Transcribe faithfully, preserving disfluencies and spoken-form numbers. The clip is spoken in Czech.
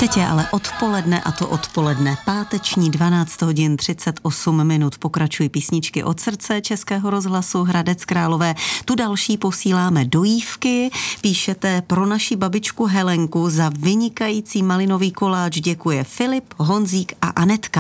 Teď je ale odpoledne a to odpoledne. Páteční dvanáct hodin třicet osm minut. Pokračují písničky od srdce Českého rozhlasu Hradec Králové. Tu další posíláme do Jívky. Píšete: pro naši babičku Helenku za vynikající malinový koláč děkuje Filip, Honzík a Anetka.